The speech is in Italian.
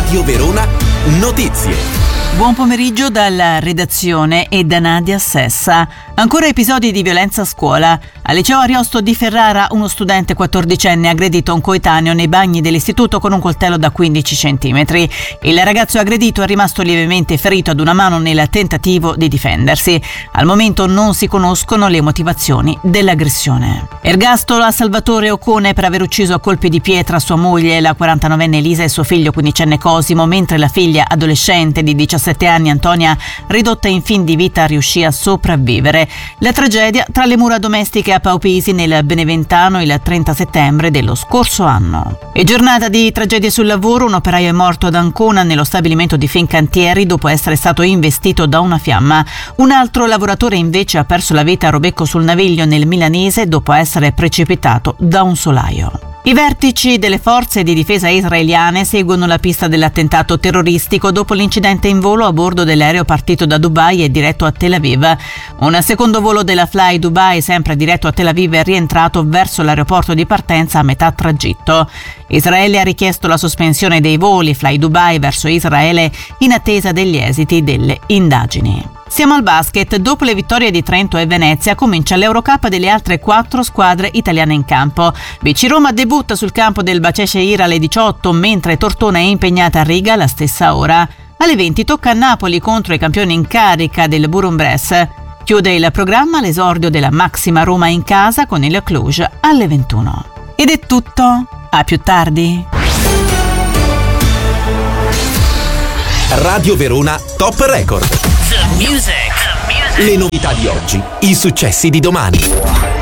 Radio Verona Notizie. Buon pomeriggio dalla redazione e da Nadia Sessa. Ancora episodi di violenza a scuola. Al liceo Ariosto di Ferrara uno studente 14enne ha aggredito un coetaneo nei bagni dell'istituto con un coltello da 15 cm. Il ragazzo aggredito è rimasto lievemente ferito ad una mano nel tentativo di difendersi. Al momento non si conoscono le motivazioni dell'aggressione. Ergastolo a Salvatore Occone per aver ucciso a colpi di pietra sua moglie, la 49enne Elisa, e suo figlio 15enne Cosimo, mentre la figlia adolescente di 17 anni Antonia, ridotta in fin di vita, riuscì a sopravvivere. La tragedia tra le mura domestiche a Paupisi nel Beneventano il 30 settembre dello scorso anno. E giornata di tragedie sul lavoro, un operaio è morto ad Ancona nello stabilimento di Fincantieri dopo essere stato investito da una fiamma. Un altro lavoratore invece ha perso la vita a Robecco sul Naviglio nel Milanese dopo essere precipitato da un solaio. I vertici delle forze di difesa israeliane seguono la pista dell'attentato terroristico dopo l'incidente in volo a bordo dell'aereo partito da Dubai e diretto a Tel Aviv. Un secondo volo della Fly Dubai, sempre diretto a Tel Aviv, è rientrato verso l'aeroporto di partenza a metà tragitto. Israele ha richiesto la sospensione dei voli Fly Dubai verso Israele in attesa degli esiti delle indagini. Siamo al basket. Dopo le vittorie di Trento e Venezia comincia l'Eurocup delle altre 4 squadre italiane in campo. BC Roma debutta sul campo del Bacesceir alle 18, mentre Tortona è impegnata a Riga alla stessa ora. Alle 20 tocca a Napoli contro i campioni in carica del Bourg-en-Bresse. Chiude il programma l'esordio della Maxima Roma in casa con il Cluj alle 21. Ed è tutto. A più tardi. Radio Verona Top Record. The music. Le novità di oggi, i successi di domani.